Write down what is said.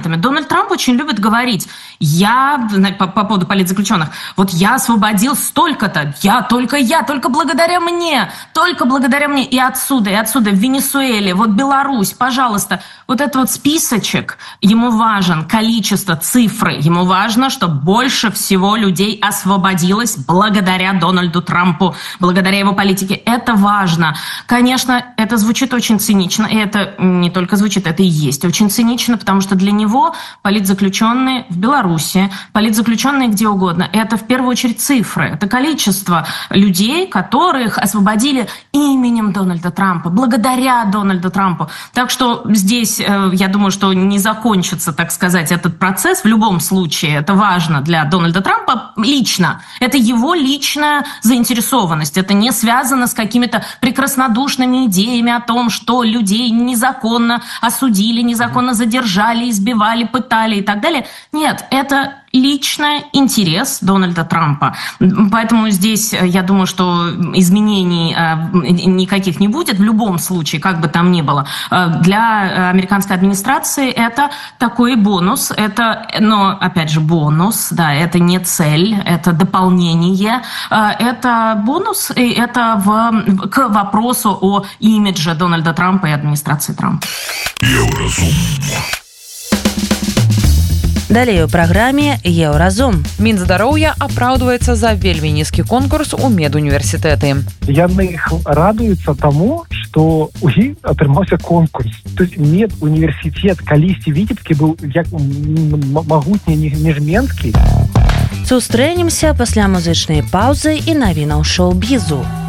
аргументами. Дональд Трамп очень любит говорить, по поводу политзаключенных, вот я освободил столько-то, только благодаря мне, и отсюда, в Венесуэле, вот Беларусь, пожалуйста. Вот этот вот списочек, ему важен количество, цифры, ему важно, чтобы больше всего людей освободилось благодаря Дональду Трампу, благодаря его политике. Это важно. Конечно, это звучит очень цинично, и это не только звучит, это и есть очень цинично, потому что для него политзаключенные в Беларуси, политзаключенные где угодно, это в первую очередь цифры, это количество людей, которых освободили именем Дональда Трампа, благодаря Дональду Трампу. Так что здесь, я думаю, что не закончится, так сказать, этот процесс. В любом случае, это важно для Дональда Трампа лично. Это его личная заинтересованность. Это не связано с какими-то прекраснодушными идеями о том, что людей незаконно осудили, незаконно задержали, избивали, пытали и так далее. Нет, это личный интерес Дональда Трампа. Поэтому здесь, я думаю, что изменений никаких не будет. В любом случае, как бы там ни было. Для американской администрации это такой бонус. Но, опять же, бонус, да, это не цель, это дополнение. Это бонус, и это к вопросу о имидже Дональда Трампа и администрации Трампа. Далей у праграме Еўразум. Мінздароўя апраўдваецца за вельмі нізкі конкурс у медуніверсітэты. Яны радуюцца таму, што у іх атрымаўся конкурс. То есть медуніверсітэт калісьці Віцебскі быў як магутні Нежменскі. Сустрэнемся пасля музычнай паўзы і навінаў шоу-бізу.